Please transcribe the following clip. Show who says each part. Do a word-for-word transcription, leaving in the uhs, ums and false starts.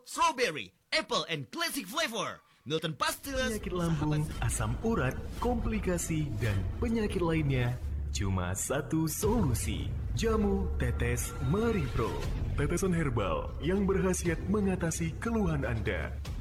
Speaker 1: strawberry, apple, and classic flavor. Milton Pastilles.
Speaker 2: Penyakit lambung, asam urat, komplikasi, dan penyakit lainnya. Cuma satu solusi. Jamu tetes Maripro. Tetesan herbal yang berkhasiat mengatasi keluhan Anda.